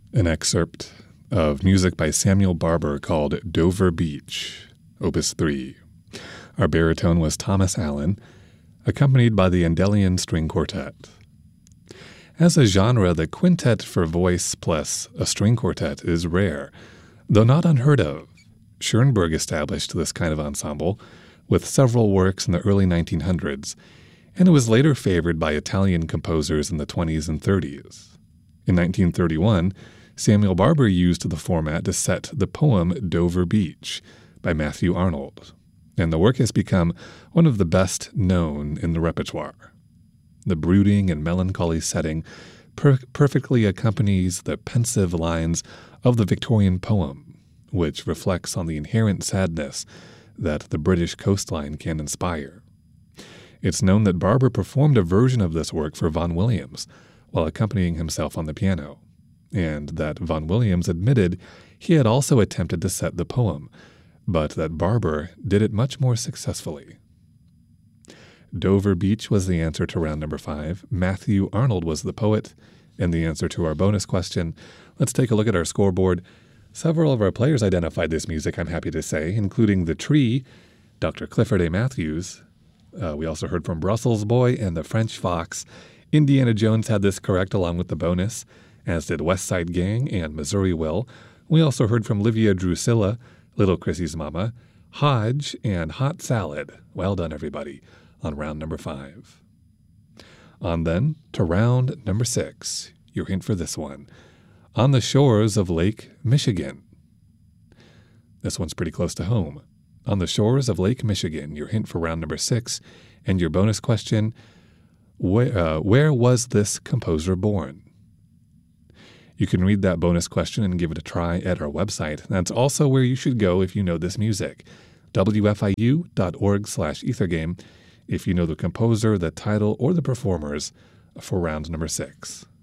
An excerpt of music by Samuel Barber called Dover Beach, Opus 3. Our baritone was Thomas Allen, accompanied by the Endellian String Quartet. As a genre, the quintet for voice plus a string quartet is rare, though not unheard of. Schoenberg established this kind of ensemble with several works in the early 1900s, and it was later favored by Italian composers in the 20s and 30s. In 1931, Samuel Barber used the format to set the poem Dover Beach by Matthew Arnold, and the work has become one of the best known in the repertoire. The brooding and melancholy setting perfectly accompanies the pensive lines of the Victorian poem, which reflects on the inherent sadness that the British coastline can inspire. It's known that Barber performed a version of this work for Vaughan Williams while accompanying himself on the piano, and that Vaughan Williams admitted he had also attempted to set the poem, but that Barber did it much more successfully. Dover Beach was the answer to round number 5. Matthew Arnold was the poet, and the answer to our bonus question. Let's take a look at our scoreboard. Several of our players identified this music, I'm happy to say, including The Tree, Dr. Clifford A. Matthews. We also heard from Brussels Boy and the French Fox. Indiana Jones had this correct along with the bonus, as did West Side Gang and Missouri Will. We also heard from Livia Drusilla, Little Chrissy's Mama, Hodge, and Hot Salad. Well done, everybody, on round number 5. On then to round number 6. Your hint for this one. On the shores of Lake Michigan. This one's pretty close to home. On the shores of Lake Michigan, your hint for round number 6, and your bonus question, where was this composer born? You can read that bonus question and give it a try at our website. That's also where you should go if you know this music, wfiu.org/ethergame, if you know the composer, the title, or the performers for round number 6.